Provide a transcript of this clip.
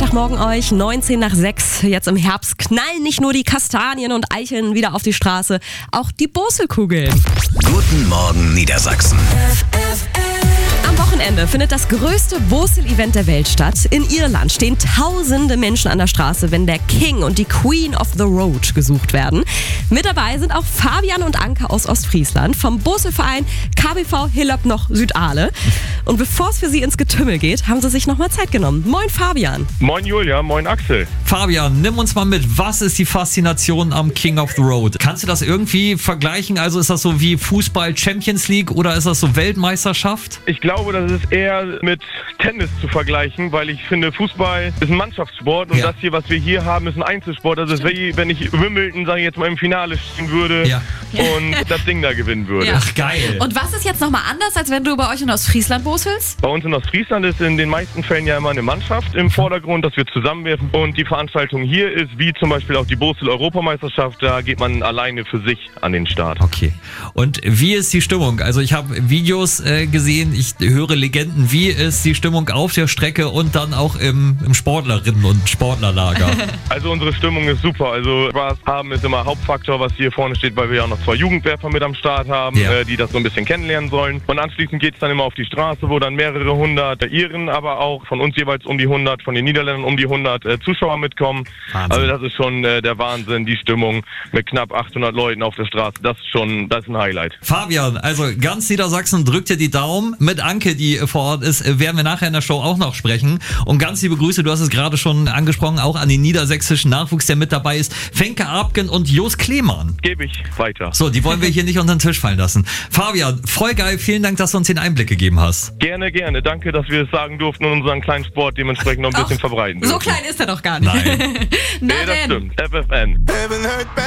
Freitagmorgen euch, 19 nach 6. Jetzt im Herbst knallen nicht nur die Kastanien und Eicheln wieder auf die Straße, auch die Boselkugeln. Guten Morgen Niedersachsen. Am Wochenende findet das größte Bosel-Event der Welt statt. In Irland stehen tausende Menschen an der Straße, wenn der King und die Queen of the Road gesucht werden. Mit dabei sind auch Fabian und Anke aus Ostfriesland vom Boselverein KBV Hillop noch Südale. Und bevor es für sie ins Getümmel geht, haben sie sich nochmal Zeit genommen. Moin Fabian. Moin Julia, moin Axel. Fabian, nimm uns mal mit. Was ist die Faszination am King of the Road? Kannst du das irgendwie vergleichen? Also ist das so wie Fußball Champions League oder ist das so Weltmeisterschaft? Ich glaube, das ist eher mit Tennis zu vergleichen, weil ich finde, Fußball ist ein Mannschaftssport und das hier, was wir hier haben, ist ein Einzelsport. Also es ist wie, wenn ich Wimbledon, sage ich jetzt mal, im Finale stehen würde und das Ding da gewinnen würde. Ja. Ach, geil. Und was ist jetzt nochmal anders, als wenn du bei euch in Ostfriesland boselst? Bei uns in Ostfriesland ist in den meisten Fällen ja immer eine Mannschaft im Vordergrund, dass wir zusammenwerfen. Und die Veranstaltung hier ist, wie zum Beispiel auch die Bosel-Europameisterschaft, da geht man alleine für sich an den Start. Okay. Und wie ist die Stimmung? Also ich habe Videos gesehen, ich höre Legenden. Wie ist die Stimmung auf der Strecke und dann auch im Sportlerinnen- und Sportlerlager? Also unsere Stimmung ist super. Also Spaß haben ist immer Hauptfaktor, was hier vorne steht, weil wir ja auch noch 2 Jugendwerfer mit am Start haben, die das so ein bisschen kennenlernen sollen. Und anschließend geht es dann immer auf die Straße, wo dann mehrere hundert Iren, aber auch von uns jeweils um die 100, von den Niederländern um die 100 Zuschauer mitkommen. Wahnsinn. Also das ist schon der Wahnsinn, die Stimmung mit knapp 800 Leuten auf der Straße. Das ist ein Highlight. Fabian, also ganz Niedersachsen drückt dir die Daumen. Mit Anke, die vor Ort ist, werden wir nachher in der Show auch noch sprechen. Und ganz liebe Grüße, du hast es gerade schon angesprochen, auch an den niedersächsischen Nachwuchs, der mit dabei ist. Fenke Abgen und Jos Klemann. Gebe ich weiter. So, die wollen wir hier nicht unter den Tisch fallen lassen. Fabian, voll geil, vielen Dank, dass du uns den Einblick gegeben hast. Gerne, gerne. Danke, dass wir es sagen durften und unseren kleinen Sport dementsprechend noch ein bisschen verbreiten dürfen. So klein ist er doch gar nicht. Nein. Na Nee, das denn. stimmt. FFN.